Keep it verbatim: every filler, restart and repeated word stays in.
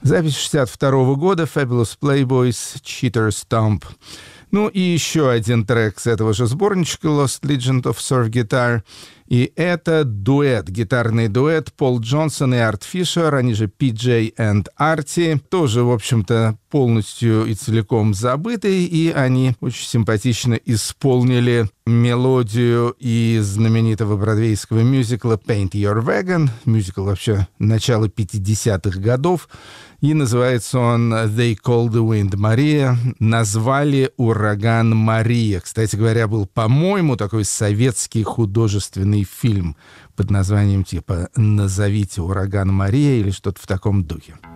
Запись шестьдесят второго года, Fabulous Playboys, Cheater's Stomp. Ну и еще один трек с этого же сборничка, Lost Legend of Surf Guitar. И это дуэт, гитарный дуэт Пол Джонсон и Арт Фишер, они же пи джей and Арти, тоже, в общем-то, полностью и целиком забытый, и они очень симпатично исполнили мелодию из знаменитого бродвейского мюзикла Paint Your Wagon, мюзикл вообще начала пятидесятых годов, и называется он They Call the Wind Maria, назвали ураган Мария. Кстати говоря, был, по-моему, такой советский художественный фильм под названием типа «Назовите ураган Мария» или что-то в таком духе.